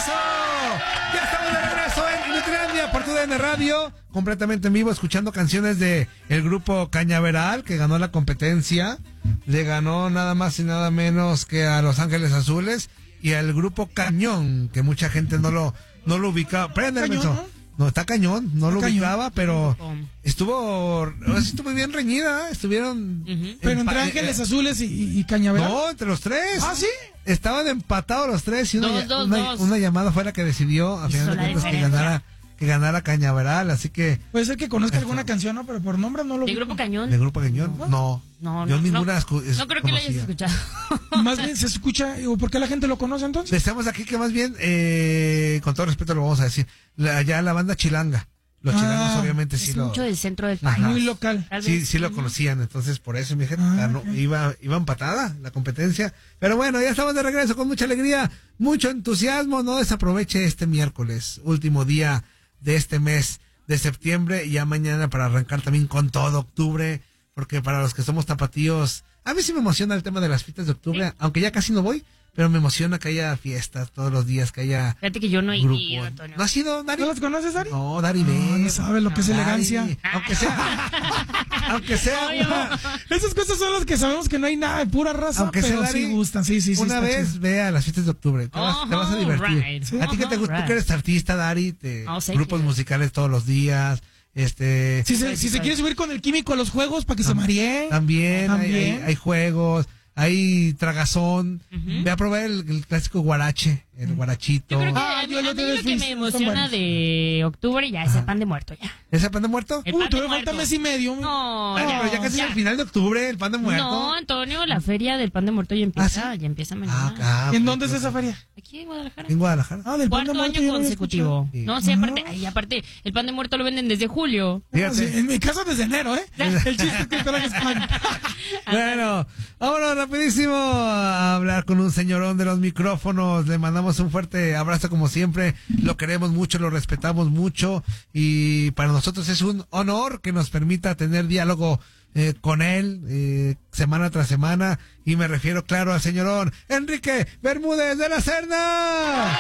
¡Eso! Ya estamos de regreso en Nutrendia por TUDN Radio, completamente en vivo, escuchando canciones de el grupo Cañaveral, que ganó la competencia. Le ganó nada más y nada menos que a Los Ángeles Azules y al grupo Cañón, que mucha gente no lo ubicaba. Préndeme eso. No, está cañón, no lo ubicaba, pero estuvo bien reñida, estuvieron... Pero entre Ángeles Azules y Cañaveral. No, entre los tres. ¿Ah, sí? Estaban empatados los tres y dos. una llamada fue la que decidió, a final de cuentas, que ganara Cañaveral, así que... Puede ser que conozca alguna canción, ¿no? Pero por nombre no lo... ¿De Grupo Cañón? ¿De Grupo Cañón? No. Yo ninguna no creo que lo hayas escuchado. Más bien se escucha, ¿o por qué la gente lo conoce entonces? Estamos aquí que más bien, con todo respeto lo vamos a decir, ya la banda Chilanga. Los chilangos obviamente sí lo... mucho del centro del país. Muy local. Sí lo conocían, entonces por eso mi gente iba empatada la competencia. Pero bueno, ya estamos de regreso con mucha alegría, mucho entusiasmo. No desaproveche este miércoles, último día de este mes de septiembre, y ya mañana para arrancar también con todo octubre, porque para los que somos tapatíos, a mí sí me emociona el tema de las fiestas de octubre, ¿sí? Aunque ya casi no voy, pero me emociona que haya fiestas todos los días, que haya... Fíjate que yo no he ido, Antonio. ¿No has ido, Dari? ¿No las conoces, Dari? No, Dari, no sabes lo que es elegancia. Aunque sea esas cosas son las que sabemos que no hay nada de pura raza, aunque pero sea, Dari, sí gustan, sí. Una vez ve a las fiestas de octubre, te vas a divertir. Right. ¿A ti que te gusta? Tú que eres artista, Dari, grupos que... musicales todos los días. Si se quiere subir con el químico a los juegos para que se maree. También. Hay juegos, hay tragazón. Ve a probar el clásico guarache, el guarachito. Yo creo que a mí lo que me emociona de octubre ya es el pan de muerto, ya. ¿Es el pan de muerto? Todavía falta mes y medio. No, pero ya casi es el final de octubre, el pan de muerto. No, Antonio, la feria del pan de muerto ya empieza, ya empieza mañana. ¿En dónde es esa feria? Aquí en Guadalajara. En Guadalajara. Del pan de Cuarto muerto año consecutivo. Sí. No sé, aparte, el pan de muerto lo venden desde julio. Fíjate. En mi casa desde enero, ¿eh? El chiste es que traes pan. Bueno, vámonos rapidísimo a hablar con un señorón de los micrófonos. Le mandamos un fuerte abrazo como siempre. Lo queremos mucho, lo respetamos mucho, y para nosotros es un honor que nos permita tener diálogo con él semana tras semana, y me refiero, claro, al señorón Enrique Bermúdez de la Serna.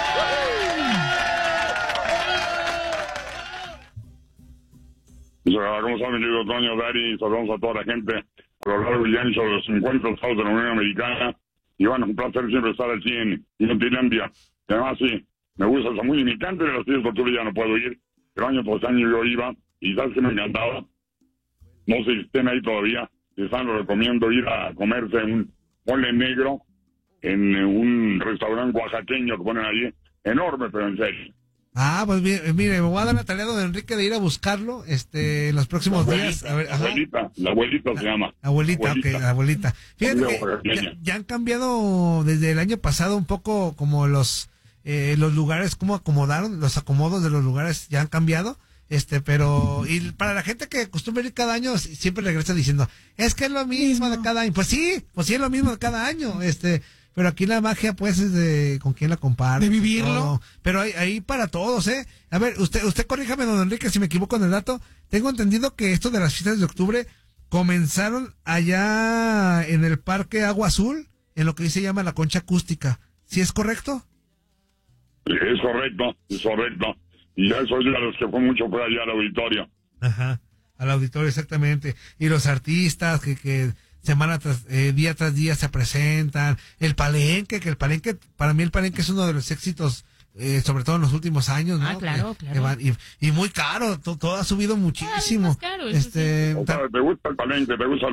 ¿Cómo está, mi querido Toño, Dari? Saludamos a toda la gente a lo largo y ancho de los 50 estados de la Unión Americana. Y bueno, un placer siempre estar aquí en Nutrendia. Y además, sí, me gusta eso muy. Mi cante de las fiestas de octubre ya no puedo ir, pero año tras año yo iba, y sabes que me encantaba. No sé si estén ahí todavía. Si están, lo recomiendo ir a comerse un mole negro en un restaurante oaxaqueño que ponen allí. Enorme, pero en serio. Pues mire, me voy a dar la tarea de Enrique de ir a buscarlo en los próximos días. A ver, la abuelita se llama. La abuelita. Fíjate que ya han cambiado desde el año pasado un poco como los lugares, cómo acomodaron, los acomodos de los lugares ya han cambiado. Pero, y para la gente que acostumbra ir cada año, siempre regresa diciendo, es que es lo mismo de cada año. Pues sí es lo mismo de cada año, pero aquí la magia, pues, es de con quién la comparte. De vivirlo. Todo. Pero hay para todos, A ver, usted corríjame, don Enrique, si me equivoco en el dato. Tengo entendido que esto de las fiestas de octubre comenzaron allá en el Parque Agua Azul, en lo que hoy se llama la Concha Acústica. ¿Sí es correcto? Es correcto. Y eso es de los que fue mucho por allá al auditorio. Ajá, al auditorio, exactamente. Y los artistas que semana día tras día se presentan. El palenque, para mí el palenque es uno de los éxitos, sobre todo en los últimos años, ¿no? Claro. Y muy caro, todo ha subido muchísimo. Más caro, ¿Te gusta el palenque?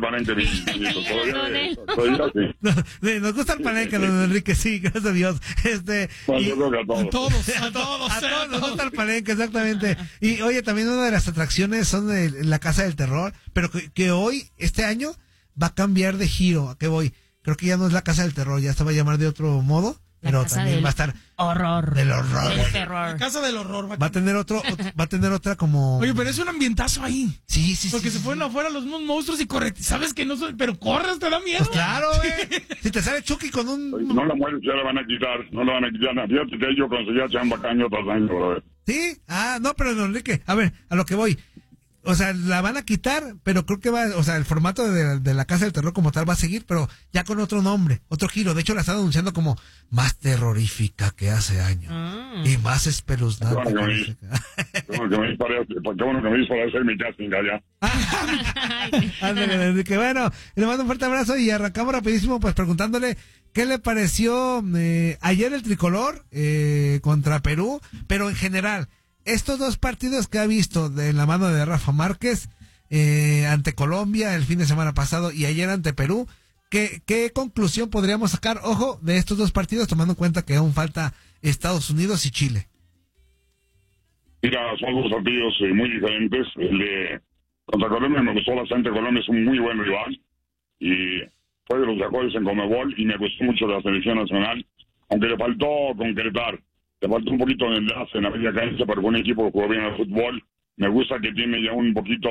Todavía sí. Nos gusta el palenque, don Enrique, sí, gracias a Dios. Yo creo que a todos. A todos nos gusta el palenque, exactamente. Y oye, también una de las atracciones son la Casa del Terror, pero que hoy, este año, va a cambiar de giro. ¿A qué voy? Creo que ya no es la Casa del Terror, ya se va a llamar de otro modo, pero también va a estar horror. Del horror. Del terror. La Casa del Horror. Va a tener otra como... Oye, pero es un ambientazo ahí. Sí. Porque se fueron afuera los monstruos y sabes que no son, pero corres, te da miedo. Pues claro, Si te sale Chucky con un... No la mueres, ya la van a quitar. Fíjate que yo conseguía chamba caño tras año, brother. ¿Sí? No, pero don Enrique, a ver, a lo que voy. o sea, la van a quitar, pero creo que o sea, el formato de la Casa del Terror como tal va a seguir, pero ya con otro nombre, otro giro. De hecho, la están anunciando como más terrorífica que hace años y más espeluznante. Qué bueno que me dices para hacer mi casting allá. Ándale, que bueno, le mando un fuerte abrazo y arrancamos rapidísimo pues preguntándole qué le pareció ayer el tricolor contra Perú, pero en general estos dos partidos que ha visto de la mano de Rafa Márquez ante Colombia el fin de semana pasado y ayer ante Perú, ¿qué conclusión podríamos sacar, ojo, de estos dos partidos tomando en cuenta que aún falta Estados Unidos y Chile? Mira, son dos partidos muy diferentes. El de contra Colombia me gustó bastante. Colombia es un muy buen rival y fue de los mejores en Conmebol y me gustó mucho la selección nacional, aunque le faltó concretar. Le faltó un poquito de enlace en la media cancha, pero fue un equipo que jugó bien al fútbol. Me gusta que tiene ya un poquito...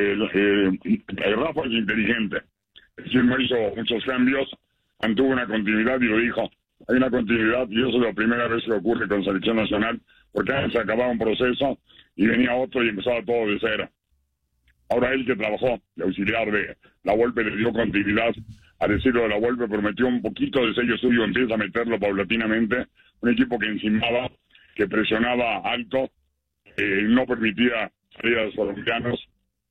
Rafa es inteligente. Es decir, no hizo muchos cambios, mantuvo una continuidad y lo dijo. Hay una continuidad y eso es la primera vez que ocurre con selección nacional, porque antes se acababa un proceso y venía otro y empezaba todo de cero. Ahora él que trabajó de auxiliar de La Volpe le dio continuidad. A decirlo de La Volpe, prometió un poquito de sello suyo, empieza a meterlo paulatinamente. Un equipo que encimaba, que presionaba alto, no permitía salidas colombianos.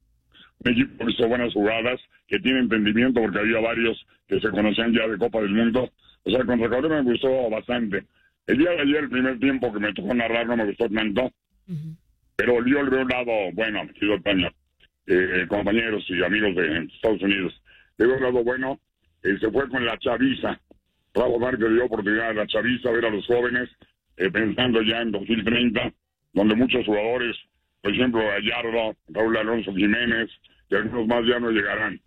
Un equipo que hizo buenas jugadas, que tiene entendimiento porque había varios que se conocían ya de Copa del Mundo. O sea, contra Colombia me gustó bastante. El día de ayer, el primer tiempo que me tocó narrar, no me gustó tanto. Pero yo le veo un lado, bueno, querido Toño, compañeros y amigos de Estados Unidos. Le veo un lado bueno, se fue con la chaviza. Rafa Márquez dio oportunidad a la chaviza, a ver a los jóvenes, pensando ya en 2030, donde muchos jugadores, por ejemplo, Gallardo, Raúl Alonso Jiménez, y algunos más ya no llegarán.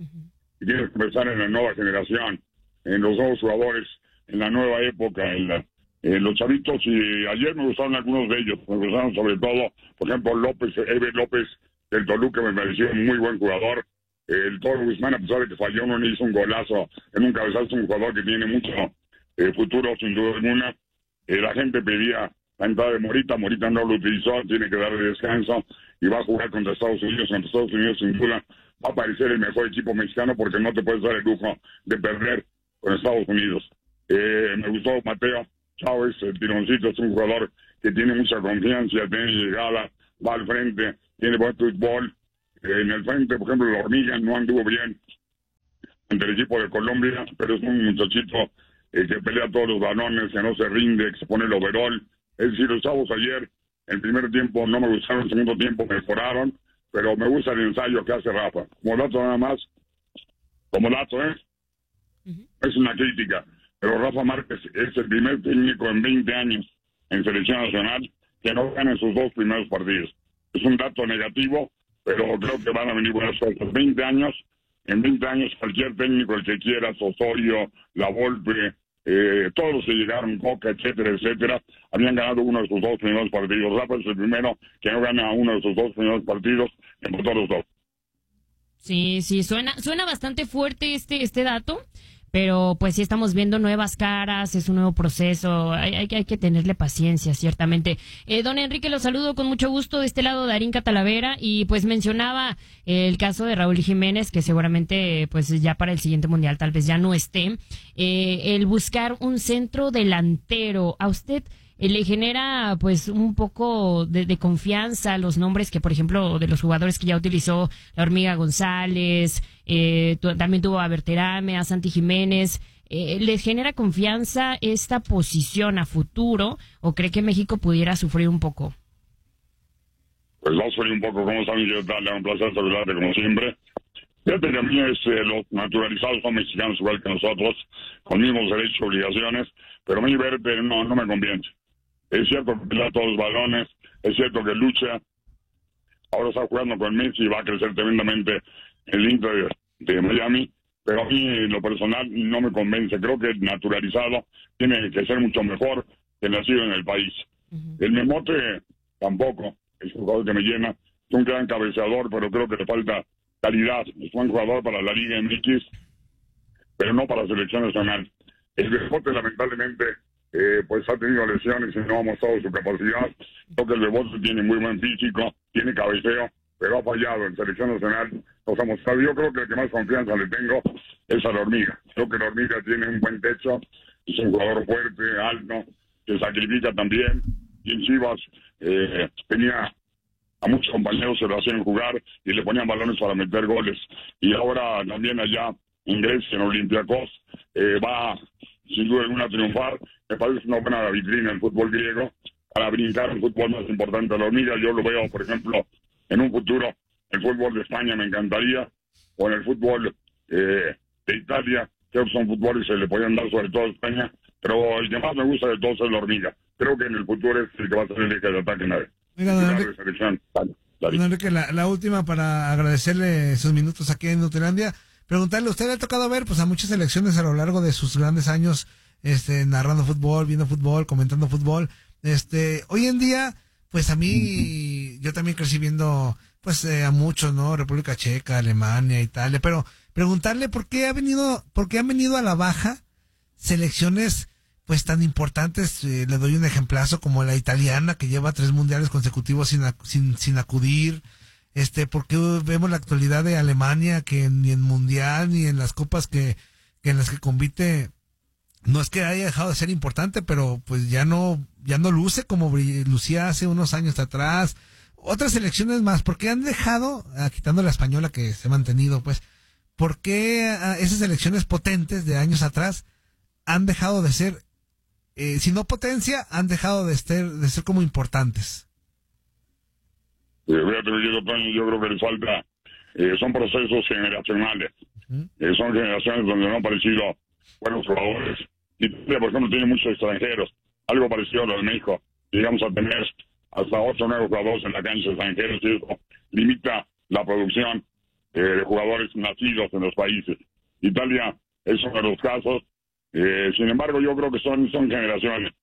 Y tienes que pensar en la nueva generación, en los nuevos jugadores, en la nueva época, en los chavitos, y ayer me gustaron algunos de ellos, me gustaron sobre todo, por ejemplo, Eber López del Toluca me pareció un muy buen jugador. El Toro Guzmán, a pesar de que falló, no hizo un golazo en un cabezazo, un jugador que tiene mucho futuro, sin duda alguna. La gente pedía la entrada de Morita no lo utilizó, tiene que darle descanso y va a jugar contra Estados Unidos. Contra Estados Unidos, sin duda, va a parecer el mejor equipo mexicano porque no te puedes dar el lujo de perder con Estados Unidos. Me gustó Mateo Chávez, el tironcito, es un jugador que tiene mucha confianza, tiene llegada, va al frente, tiene buen fútbol. En el frente, por ejemplo, la Hormiga no anduvo bien ante el equipo de Colombia, pero es un muchachito que pelea todos los balones, que no se rinde, que se pone el overall. Es decir, los chavos ayer, el primer tiempo no me gustaron, el segundo tiempo mejoraron, pero me gusta el ensayo que hace Rafa. Como dato nada más, es una crítica, pero Rafa Márquez es el primer técnico en 20 años en selección nacional que no gana en sus dos primeros partidos. Es un dato negativo, pero creo que van a venir buenas cosas. En 20 años cualquier técnico, el que quiera, Osorio, La Volpe, todos los que llegaron, Coca, etcétera, habían ganado uno de sus dos primeros partidos. Rafa es el primero que no gana uno de sus dos primeros partidos, empató los dos. Sí, suena bastante fuerte este dato, pero pues sí estamos viendo nuevas caras, es un nuevo proceso, hay que tenerle paciencia, ciertamente. Don Enrique, lo saludo con mucho gusto de este lado, Darín Catalavera, y pues mencionaba el caso de Raúl Jiménez, que seguramente pues ya para el siguiente mundial tal vez ya no esté, el buscar un centro delantero. ¿A usted le genera pues un poco de confianza los nombres que, por ejemplo, de los jugadores que ya utilizó la Hormiga González, también tuvo a Berterame, a Santi Jiménez? ¿Les genera confianza esta posición a futuro o cree que México pudiera sufrir un poco? Pues va a sufrir un poco, como saben, yo darle un placer saludarte como siempre. Fíjate que a mí los naturalizados son mexicanos igual que nosotros, con mismos derechos y obligaciones, pero a mí Verte no me convence. Es cierto que pelea todos los balones, es cierto que lucha, ahora está jugando con Messi y va a crecer tremendamente el Inter de Miami, pero a mí en lo personal no me convence. Creo que el naturalizado tiene que ser mucho mejor que el nacido en el país. El Memote tampoco, es un jugador que me llena, es un gran cabeceador, pero creo que le falta calidad. Es un jugador para la Liga MX, pero no para la selección nacional. El Bebote lamentablemente pues ha tenido lesiones y no ha mostrado su capacidad. Creo que el Bebote tiene muy buen físico, tiene cabeceo, pero ha fallado en selección nacional. Nos ha mostrado, yo creo que el que más confianza le tengo es a la Hormiga. Creo que la Hormiga tiene un buen techo, es un jugador fuerte, alto, que sacrifica también, y en Chivas tenía a muchos compañeros se lo hacían jugar y le ponían balones para meter goles. Y ahora también allá en Grecia, en Olympiacos, va sin duda alguna a triunfar. Me parece una buena vitrina el fútbol griego para brincar el fútbol más importante de la Hormiga. Yo lo veo, por ejemplo, en un futuro, el fútbol de España me encantaría, o en el fútbol de Italia. Creo que son fútboles que se le podían dar sobre todo a España, pero el que más me gusta de todos es la Hormiga. Creo que en el futuro es el que va a ser el eje de ataque en la Mira, don Enrique, la última para agradecerle sus minutos aquí en Nutilandia. Preguntarle, ¿usted le ha tocado ver pues a muchas selecciones a lo largo de sus grandes años narrando fútbol, viendo fútbol, comentando fútbol? Hoy en día, pues a mí, yo también crecí viendo pues a muchos, ¿no? República Checa, Alemania, Italia, pero preguntarle por qué han venido a la baja selecciones pues tan importantes. Le doy un ejemplazo como la italiana, que lleva 3 mundiales consecutivos sin acudir. Porque vemos la actualidad de Alemania, que ni en mundial ni en las copas que en las que compite, no es que haya dejado de ser importante, pero pues ya no luce como lucía hace unos años atrás. Otras selecciones más, ¿por qué han dejado, quitando la española que se ha mantenido, pues, por qué esas selecciones potentes de años atrás han dejado de ser, si no potencia, han dejado de ser como importantes? Fíjate, Toño, yo creo que les falta, son procesos generacionales. Son generaciones donde no han aparecido buenos jugadores. Italia, por ejemplo, tiene muchos extranjeros. Algo parecido a lo de México. Llegamos a tener hasta 8 o 9 jugadores en la cancha extranjeros, y eso limita la producción de jugadores nacidos en los países. Italia es uno de los casos. Sin embargo, yo creo que son generaciones.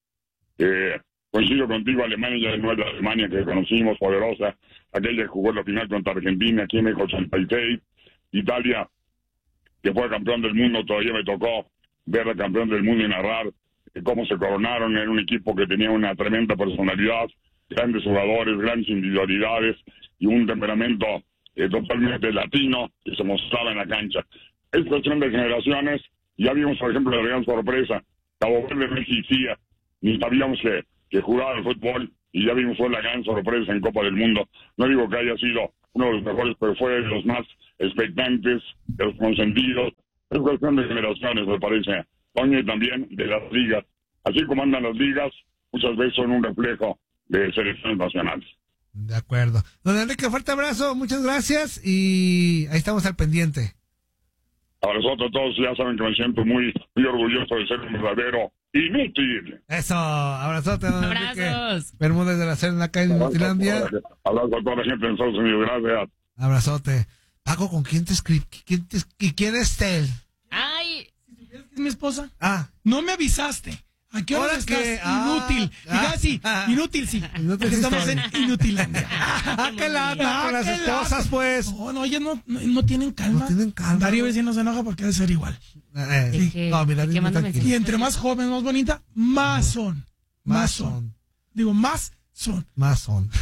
Coincido contigo, Alemania ya no es la Alemania que conocimos, poderosa, aquella que jugó en la final contra Argentina aquí en el 86. Italia, que fue campeón del mundo, todavía me tocó ver al campeón del mundo y narrar cómo se coronaron. Era un equipo que tenía una tremenda personalidad, grandes jugadores, grandes individualidades y un temperamento totalmente latino que se mostraba en la cancha. Es cuestión de generaciones. Ya vimos, por ejemplo, la gran sorpresa, Cabo Verde no existía, ni sabíamos que jugaba al fútbol, y ya vimos, fue la gran sorpresa en Copa del Mundo. No digo que haya sido uno de los mejores, pero fue de los más expectantes, de los consentidos. Es cuestión de generaciones, me parece, Toño, y también de las ligas. Así como andan las ligas, muchas veces son un reflejo de selecciones nacionales. De acuerdo. Don Enrique, fuerte abrazo, muchas gracias, y ahí estamos al pendiente. Abrazote a todos, ya saben que me siento muy orgulloso de ser un verdadero inútil. Eso, abrazote, don Enrique Bermúdez de la Serna, acá en Nutilandia. Abrazo a toda la gente en Estados Unidos, gracias. Abrazote. Paco, ¿con quién te escribí? ¿Quién es él? Ay, ¿es mi esposa? Ah. No me avisaste. ¿A qué hora estás? Inútil. Inútil, sí. Inútil, estamos en Inutilandia. ¡Qué lata con las esposas, pues! No, ellas no tienen calma. No tienen calma. Darío vecino se enoja porque debe ser igual. Sí. No, mira, y entre más joven, más bonita, más son. Más son. Digo, más son. Más son.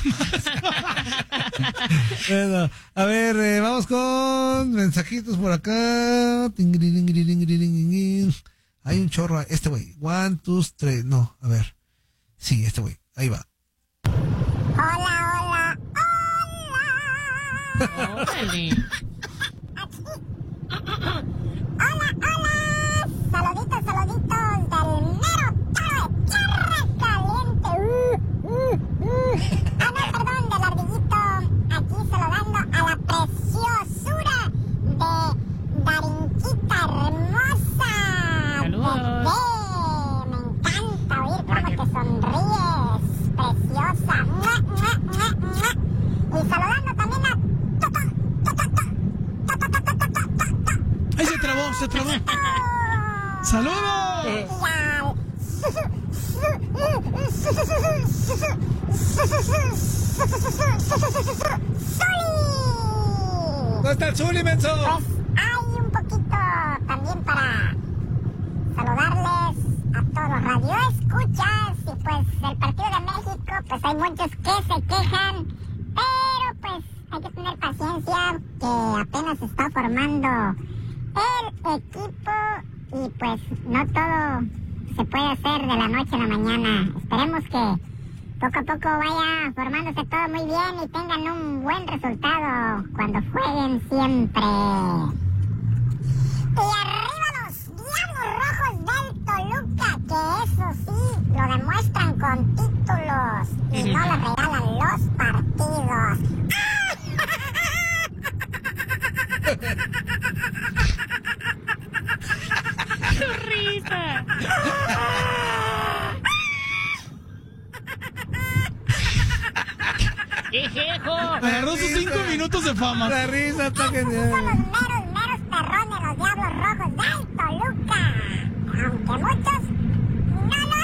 Bueno, a ver, vamos con mensajitos por acá. Hay un chorro. Este güey. 1, 2, 3. No, a ver. Sí, este güey. Ahí va. Hola. Órale. Saluditos del mero toro de Tierra Caliente. No, perdón, del ardillito. Aquí saludando a la preciosura de Darinquita hermosa. Saludos. Me encanta oír cómo te sonríes, preciosa. Y saludando también a ¡Ay, se trabó! ¡Saludos! ¿Dónde está el Zuli, menso? Pues hay un poquito también para saludarles a todos los radioescuchas. Y pues el partido de México, pues hay muchos que se quejan, pero pues hay que tener paciencia, que apenas se está formando el equipo y pues no todo se puede hacer de la noche a la mañana. Esperemos que poco a poco vaya formándose todo muy bien y tengan un buen resultado cuando jueguen siempre. Y arriba los Diablos Rojos del Toluca, que eso sí, lo demuestran con títulos y no le regalan los partidos. ¡Qué risa! ¡Quejejo! Agarró sus 5 minutos de fama. La risa está Son genial. los meros perrones, los Diablos Rojos del Toluca. Aunque muchos no lo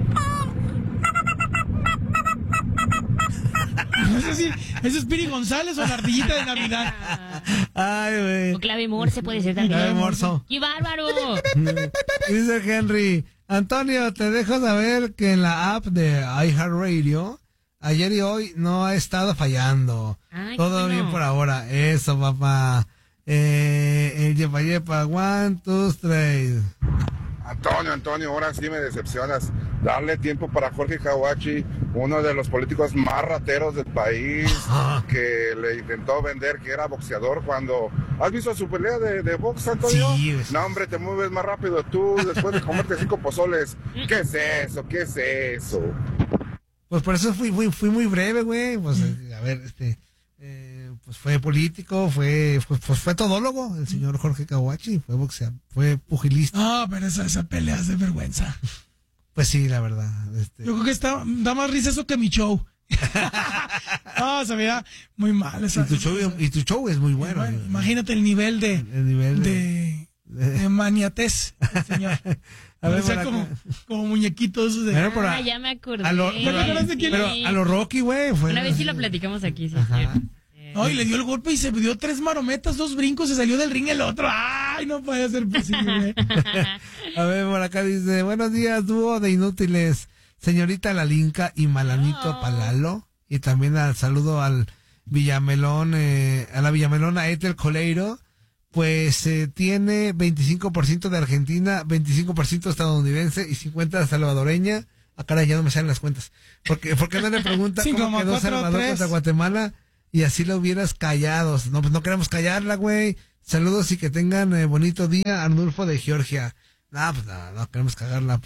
acepten. No sé si ¿eso es Piri González o la ardillita de Navidad? Ay, güey. O clave morse puede ser también. Clave morso. ¡Qué bárbaro! Dice Henry, Antonio, te dejo saber que en la app de iHeartRadio, ayer y hoy no ha estado fallando. Ay, Todo qué bueno. bien por ahora. Eso, papá. El yepa yepa, 1, 2, 3. Antonio, ahora sí me decepcionas. Darle tiempo para Jorge Kawachi, uno de los políticos más rateros del país, que le intentó vender que era boxeador cuando... ¿Has visto su pelea de box, Antonio? Sí, güey. No, hombre, te mueves más rápido tú después de comerte 5 pozoles. ¿Qué es eso? ¿Qué es eso? Pues por eso fui muy breve, güey. Pues, a ver, pues fue político, fue todólogo, el señor Jorge Kawachi, fue boxeador, fue pugilista. Ah, pero esa pelea es de vergüenza. Pues sí, la verdad. Yo creo que da más risa eso que mi show. Ah, se veía muy mal. Y tu show es muy bueno. Imagínate el nivel de maniatez, señor. A ver, Parecía como muñequitos de... Bueno, Ya me acordé. Pero a lo Rocky, güey. Una vez sí lo platicamos aquí, sí. No, y le dio el golpe y se dio 3 marometas, 2 brincos, se salió del ring el otro. ¡Ay, no puede ser posible! A ver, por acá dice, buenos días, dúo de inútiles, señorita Lalinka y Malanito Palalo. Y también al saludo al Villamelón, a la Villamelona Ethel Coleiro. Pues tiene 25% de Argentina, 25% estadounidense y 50% salvadoreña. Ah, caray, ya no me salen las cuentas. ¿Por qué no le pregunta cómo quedó Salvador contra Guatemala? Y así lo hubieras callado. No, pues no queremos callarla, güey. Saludos y que tengan bonito día, Arnulfo de Georgia. No, pues no queremos cagarla.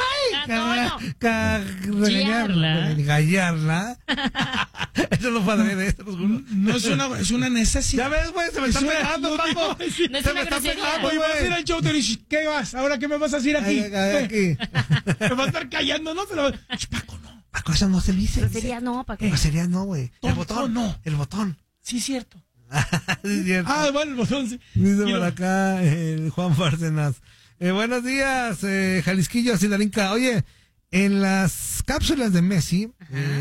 Gallarla. Eso no fue de esto, los juro. No es una necesidad. Ya ves, güey, se me está pegando, Paco. No es una grosería. Oye, vas a ir al show, te dices, ¿qué vas? ¿Ahora qué me vas a decir aquí? Aquí. Me vas a estar callando, ¿no? Paco, no. Paco, eso no se dice. Groserías no, Paco. Groserías no, güey. El botón. No. El botón. Sí, cierto. Sí, cierto. Ah, bueno, el botón, sí. Dice por acá Juan Bárcenas. Buenos días, Jalisquillo, Sidarinca. Oye, en las cápsulas de Messi,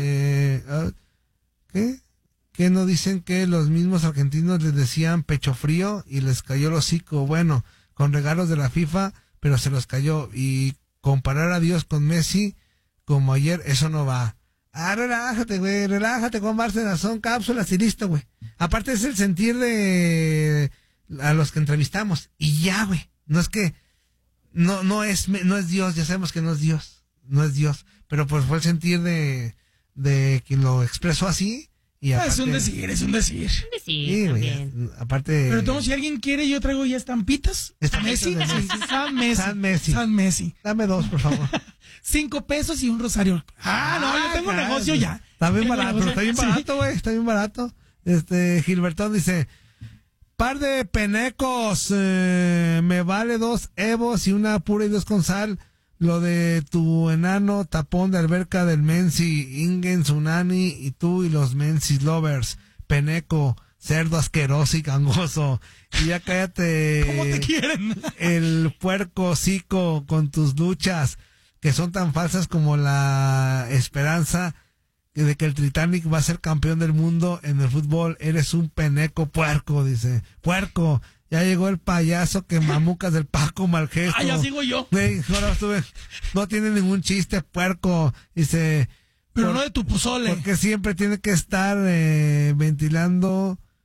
¿qué? ¿Qué no dicen que los mismos argentinos les decían pecho frío y les cayó el hocico? Bueno, con regalos de la FIFA, pero se los cayó. Y comparar a Dios con Messi, como ayer, eso no va. Ah, relájate, güey, relájate, Juan Bárcenas, son cápsulas y listo, güey. Aparte es el sentir de a los que entrevistamos. Y ya, güey, no es que... No es Dios, ya sabemos que no es Dios, pero pues fue el sentir de quien lo expresó así y aparte, es un decir. Sí, güey, aparte. Pero todos, si alguien quiere, yo traigo ya estampitas. Messi. San Messi. Dame 2, por favor. 5 pesos y un rosario. Yo tengo negocio ya. Está bien barato, güey, está bien barato. Gilbertón dice: par de penecos, me vale 2 evos y una pura y 2 con sal. Lo de tu enano tapón de alberca del Menzi, Ingen, Tsunani y tú y los Menzi lovers. Peneco, cerdo asqueroso y gangoso. Y ya cállate. ¿Cómo te quieren? El puerco hocico con tus luchas, que son tan falsas como la esperanza de que el Titanic va a ser campeón del mundo en el fútbol. Eres un peneco puerco, dice. Puerco, ya llegó el payaso que mamucas del Paco Malgesto. Ya sigo yo. No tiene ningún chiste, puerco. Dice... Pero no de tu pozole. Porque siempre tiene que estar ventilando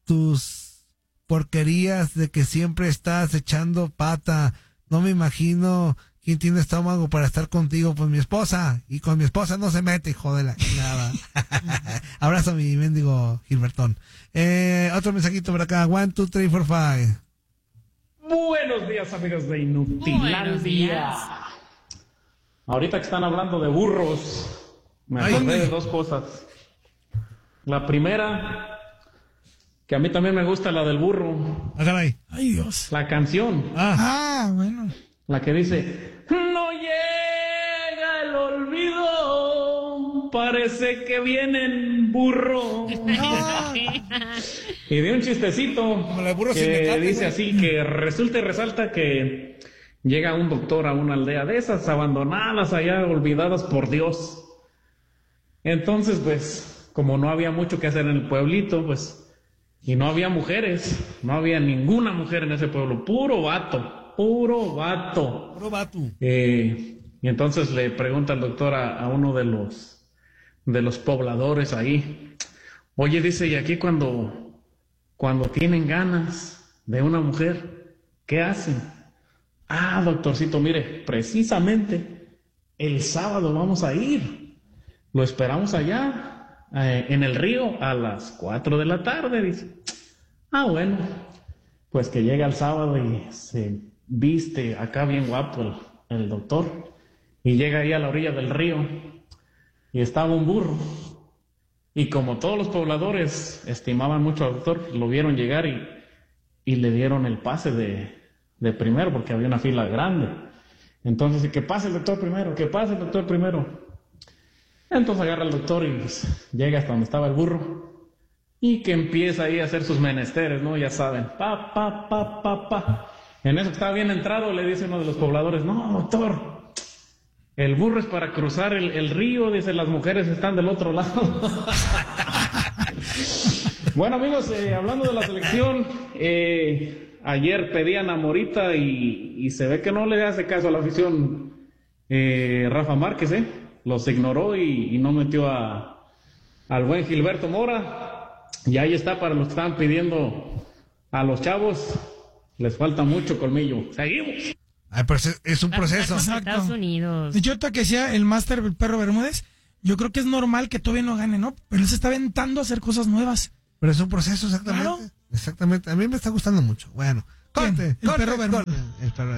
tus porquerías de que siempre estás echando pata. No me imagino quién tiene estómago para estar contigo, pues mi esposa. Y con mi esposa no se mete, hijo de la chingada. Abrazo a mi mendigo Gilbertón. Otro mensajito por acá. 1, 2, 3, 4, 5. Buenos días, amigos de Inutilandia. Ahorita que están hablando de burros, me acordé de dos cosas. La primera, que a mí también me gusta la del burro. Ay, Dios. La canción. Bueno. La que dice, no llega el olvido, parece que viene en burro. Y de un chistecito que dice así, que resulta y resalta que llega un doctor a una aldea de esas abandonadas allá, olvidadas por Dios. Entonces, pues, como no había mucho que hacer en el pueblito, pues, y no había mujeres, no había ninguna mujer en ese pueblo, puro vato. Y entonces le pregunta el doctor a uno de los pobladores ahí, oye, dice, y aquí cuando tienen ganas de una mujer, ¿qué hacen? Doctorcito, mire, precisamente el sábado vamos a ir. Lo esperamos allá, en el río, a las 4 de la tarde, dice. Bueno, pues que llega el sábado y se viste acá bien guapo el doctor, y llega ahí a la orilla del río, y estaba un burro. Y como todos los pobladores estimaban mucho al doctor, lo vieron llegar y le dieron el pase de primero, porque había una fila grande. Entonces, que pase el doctor primero, que pase el doctor primero. Entonces agarra el doctor y pues, llega hasta donde estaba el burro y que empieza ahí a hacer sus menesteres, ¿no? Ya saben, En eso que estaba bien entrado, le dice uno de los pobladores, no, doctor, el burro es para cruzar el río, dice, las mujeres están del otro lado. Bueno, amigos, hablando de la selección, ayer pedían a Morita y se ve que no le hace caso a la afición Rafa Márquez, los ignoró y no metió al buen Gilberto Mora. Y ahí está para los que estaban pidiendo a los chavos, les falta mucho colmillo. Seguimos. Pero es un proceso. Estados Unidos. De hecho, ahorita que decía el máster el Perro Bermúdez, yo creo que es normal que todavía no gane, ¿no? Pero él se está aventando a hacer cosas nuevas. Pero es un proceso, exactamente. Claro. Exactamente. A mí me está gustando mucho. Bueno, corte. El Perro Bermúdez. El Perro